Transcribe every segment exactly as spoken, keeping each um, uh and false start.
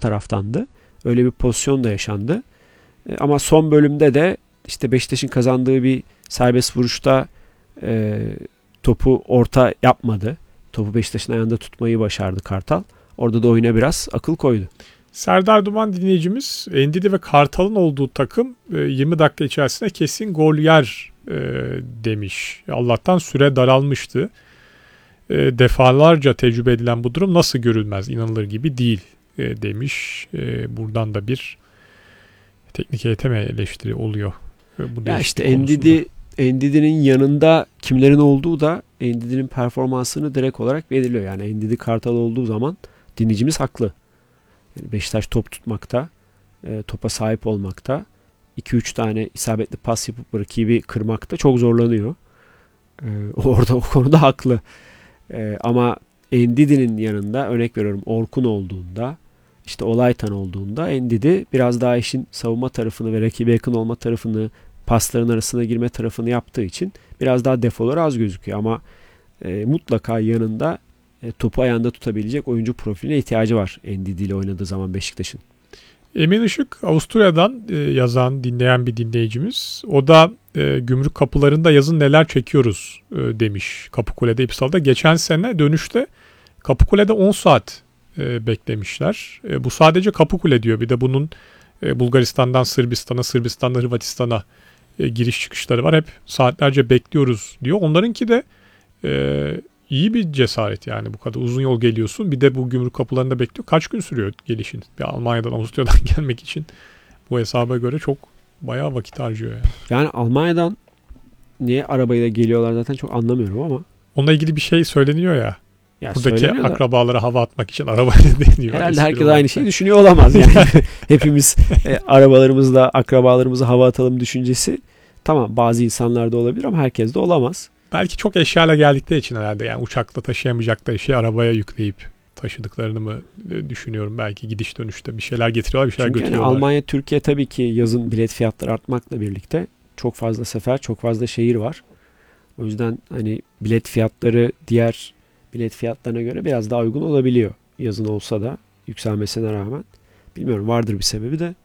taraftandı. Öyle bir pozisyon da yaşandı. E, ama son bölümde de işte Beşiktaş'ın kazandığı bir serbest vuruşta e, topu orta yapmadı. Topu Beşiktaş'ın ayağında tutmayı başardı Kartal. Orada da oyuna biraz akıl koydu. Serdar Duman dinleyicimiz, Endidi ve Kartal'ın olduğu takım yirmi dakika içerisinde kesin gol yer demiş. Allah'tan süre daralmıştı. Defalarca tecrübe edilen bu durum nasıl görülmez, inanılır gibi değil demiş. Buradan da bir teknik heyete mi eleştiri oluyor? Bu ya işte Endidi, Endidi'nin yanında kimlerin olduğu da Endidi'nin performansını direkt olarak belirliyor. Yani Endidi Kartal olduğu zaman dinleyicimiz haklı. Yani Beşiktaş top tutmakta, e, topa sahip olmakta, iki üç tane isabetli pas yapıp rakibi kırmakta çok zorlanıyor. E, orada o konuda haklı. E, ama Endidi'nin yanında örnek veriyorum Orkun olduğunda, işte Olaytan olduğunda Endidi biraz daha işin savunma tarafını ve rakibe yakın olma tarafını, pasların arasına girme tarafını yaptığı için biraz daha defoları az gözüküyor. Ama e, mutlaka yanında e, topu ayağında tutabilecek oyuncu profiline ihtiyacı var Endidi ile oynadığı zaman Beşiktaş'ın. Emin Işık Avusturya'dan e, yazan, dinleyen bir dinleyicimiz. O da e, gümrük kapılarında yazın neler çekiyoruz e, demiş Kapıkule'de, İpsal'da. Geçen sene dönüşte Kapıkule'de on saat e, beklemişler. E, bu sadece Kapıkule diyor. Bir de bunun e, Bulgaristan'dan Sırbistan'a, Sırbistan'dan Hırvatistan'a e, giriş çıkışları var. Hep saatlerce bekliyoruz diyor. Onlarınki de e, iyi bir cesaret yani, bu kadar uzun yol geliyorsun. Bir de bu gümrük kapılarında bekliyor. Kaç gün sürüyor gelişin? Bir Almanya'dan, Avusturya'dan gelmek için bu hesaba göre çok bayağı vakit harcıyor yani. Yani Almanya'dan niye arabayla geliyorlar zaten çok anlamıyorum ama. Onunla ilgili bir şey söyleniyor ya. Ya buradaki akrabalara hava atmak için arabayla deniyor. Herhalde herkes aynı şeyi düşünüyor olamaz yani. Hepimiz e, arabalarımızla akrabalarımıza hava atalım düşüncesi tamam bazı insanlarda olabilir ama herkes de olamaz. Belki çok eşyayla geldikleri için herhalde, yani uçakla taşıyamayacakları şeyi arabaya yükleyip taşıdıklarını mı düşünüyorum. Belki gidiş dönüşte bir şeyler getiriyorlar, bir şeyler Çünkü götürüyorlar. Yani Almanya, Türkiye tabii ki yazın bilet fiyatları artmakla birlikte çok fazla sefer, çok fazla şehir var. O yüzden hani bilet fiyatları diğer bilet fiyatlarına göre biraz daha uygun olabiliyor. Yazın olsa da yükselmesine rağmen. Bilmiyorum, vardır bir sebebi de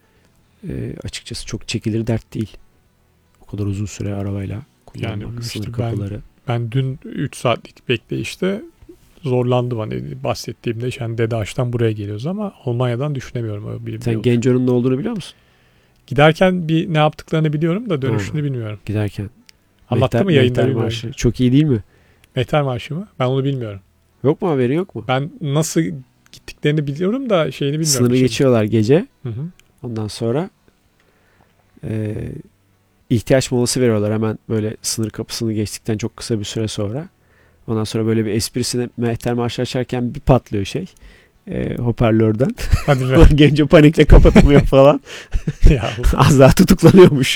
e, açıkçası çok çekilir dert değil. O kadar uzun süre arabayla kullanmak, yani sınır işte kapıları. Ben, ben dün üç saatlik bekleyişte zorlandım. Hani bahsettiğimde yani Dede Aş'tan buraya geliyoruz ama Almanya'dan düşünemiyorum. Öyle bir Sen Genco'nun ne olduğunu biliyor musun? Giderken bir ne yaptıklarını biliyorum da dönüşünü ha, bilmiyorum. Giderken. Anlattı Mehter, mı yayında Mehter bilmiyorum. Marşı. Çok iyi değil mi? Mehter Marşı mı? Ben onu bilmiyorum. Yok mu, haberi yok mu? Ben nasıl gittiklerini biliyorum da şeyini bilmiyorum. Sınırı şimdi. Geçiyorlar gece. Hı hı. Ondan sonra e, ihtiyaç molası veriyorlar hemen böyle sınır kapısını geçtikten çok kısa bir süre sonra. Ondan sonra böyle bir esprisine Mehter Marşı açarken bir patlıyor şey. E, hoparlörden. Hadi be. Genco panikle kapatamıyor falan. Az daha tutuklanıyormuş.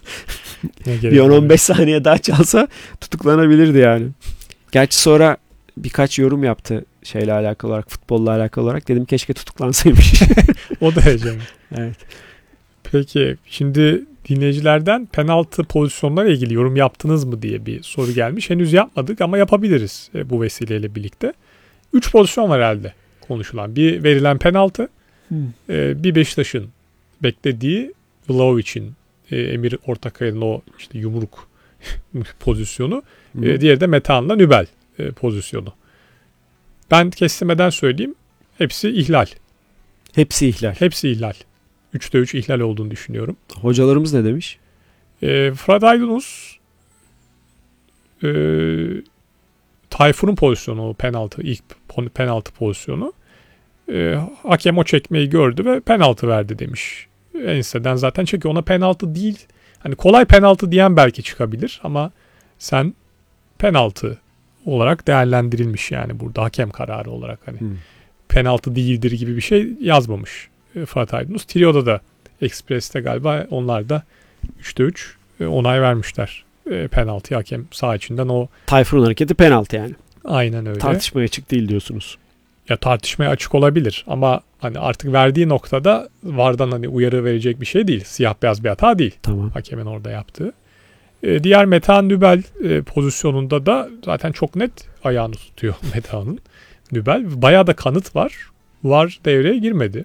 Bir on on beş saniye daha çalsa tutuklanabilirdi yani. Gerçi sonra birkaç yorum yaptı şeyle alakalı olarak, futbolla alakalı olarak. Dedim keşke tutuklansaymış. O da heyecan. Evet. Peki şimdi dinleyicilerden penaltı pozisyonlarıyla ilgili yorum yaptınız mı diye bir soru gelmiş. Henüz yapmadık ama yapabiliriz bu vesileyle birlikte. Üç pozisyon var herhalde konuşulan. Bir verilen penaltı, hmm. bir Beşiktaş'ın beklediği Vlahovic'in, Emir Ortakaya'nın o işte yumruk pozisyonu, hmm. diğeri de Metehan'la Nübel pozisyonu. Ben kestirmeden söyleyeyim, hepsi ihlal. Hepsi ihlal. Hepsi ihlal. üçte üç ihlal olduğunu düşünüyorum. Hocalarımız ne demiş? E, Fırat Aydınus e, Tayfur'un pozisyonu, o penaltı, ilk penaltı pozisyonu. E, hakem o çekmeyi gördü ve penaltı verdi demiş. Enseden zaten çünkü ona penaltı değil. Hani kolay penaltı diyen belki çıkabilir ama sen penaltı olarak değerlendirilmiş yani burada hakem kararı olarak hani hmm. penaltı değildir gibi bir şey yazmamış Fırat Aydınus. Trio'da da Express'te galiba onlar da üçte üç onay vermişler. E, penaltı hakem sağ içinden o. Tayfur'un hareketi penaltı yani. Aynen öyle. Tartışmaya açık değil diyorsunuz. Ya tartışmaya açık olabilir ama hani artık verdiği noktada vardan hani uyarı verecek bir şey değil. Siyah beyaz bir hata değil. Tamam. Hakemin orada yaptığı. E, diğer Metehan Nübel e, pozisyonunda da zaten çok net ayağını tutuyor Metehan'ın. Nübel. Bayağı da kanıt var. Var devreye girmedi.